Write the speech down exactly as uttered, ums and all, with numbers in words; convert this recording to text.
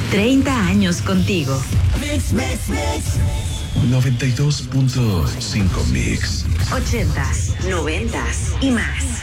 treinta años contigo. Mix, mix, mix. noventa y dos punto cinco Mix. ochentas, noventas y más.